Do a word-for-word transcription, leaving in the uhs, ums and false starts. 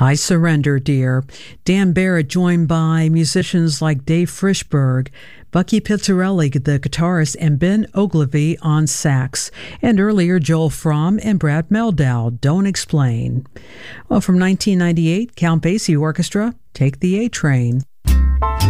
I Surrender, Dear. Dan Barrett joined by musicians like Dave Frischberg, Bucky Pizzarelli, the guitarist, and Ben Ogilvy on sax, and earlier Joel Fromm and Brad Meldau, Don't Explain. Well, from nineteen ninety-eight, Count Basie Orchestra, Take the A Train.